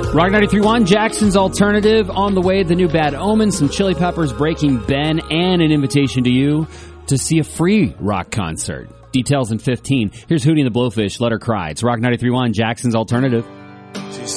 Rock 93.1, Jackson's Alternative. On the way, the new Bad Omens, some Chili Peppers, Breaking Ben, and an invitation to you to see a free rock concert. Details in 15. Here's Hootie and the Blowfish, Let Her Cry. It's Rock 93.1, Jackson's Alternative. She